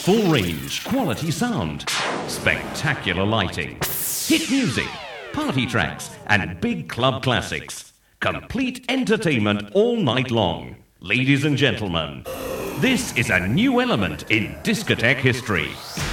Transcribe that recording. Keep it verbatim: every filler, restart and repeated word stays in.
Full range, quality sound, spectacular lighting, hit music, party tracks, and big club classics. Complete entertainment all night long. Ladies and gentlemen, this is a new element in discotheque history.